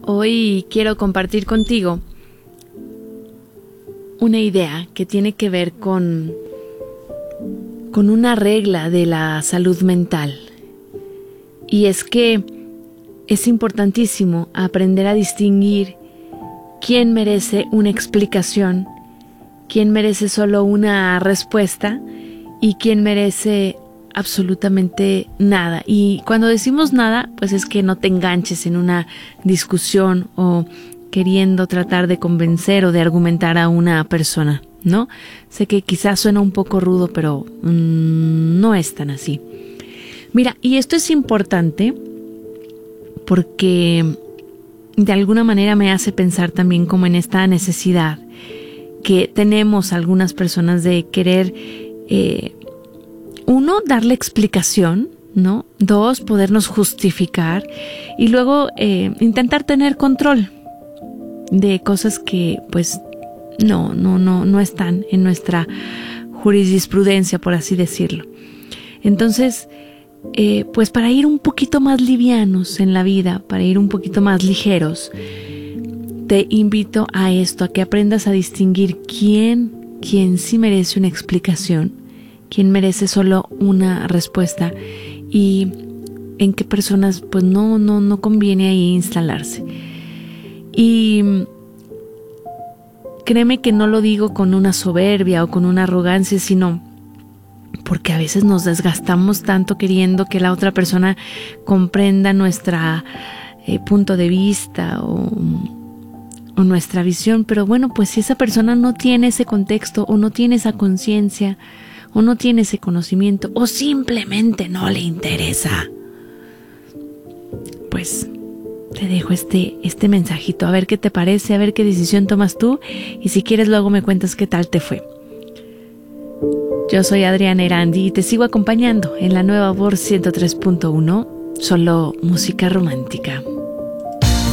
Hoy quiero compartir contigo una idea que tiene que ver con una regla de la salud mental. Y es que es importantísimo aprender a distinguir quién merece una explicación, quién merece solo una respuesta y quién merece absolutamente nada. Y cuando decimos nada, pues es que no te enganches en una discusión o queriendo tratar de convencer o de argumentar a una persona, ¿no? Sé que quizás suena un poco rudo, pero no es tan así. Mira, y esto es importante porque de alguna manera me hace pensar también como en esta necesidad que tenemos algunas personas de querer, uno, darle explicación, ¿no? Dos, podernos justificar y luego intentar tener control de cosas que pues no están en nuestra jurisprudencia, por así decirlo. Entonces, pues para ir un poquito más livianos en la vida, para ir un poquito más ligeros, te invito a esto, a que aprendas a distinguir quién sí merece una explicación, quién merece solo una respuesta y en qué personas pues no conviene ahí instalarse. Y créeme que no lo digo con una soberbia o con una arrogancia, sino porque a veces nos desgastamos tanto queriendo que la otra persona comprenda nuestro punto de vista o nuestra visión. Pero bueno, pues si esa persona no tiene ese contexto o no tiene esa conciencia o no tiene ese conocimiento o simplemente no le interesa, pues te dejo este mensajito, a ver qué te parece, a ver qué decisión tomas tú y si quieres luego me cuentas qué tal te fue. Yo soy Adriana Erandi y te sigo acompañando en la nueva Voz 103.1, solo música romántica.